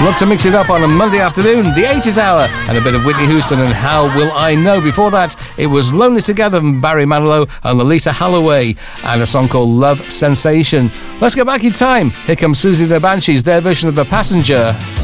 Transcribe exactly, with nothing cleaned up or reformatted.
Love to mix it up on a Monday afternoon, the eighties hour, and a bit of Whitney Houston and How Will I Know. Before that, it was Lonely Together from Barry Manilow and Lisa Holloway, and a song called Love Sensation. Let's go back in time. Here comes Susie the Banshees, their version of The Passenger.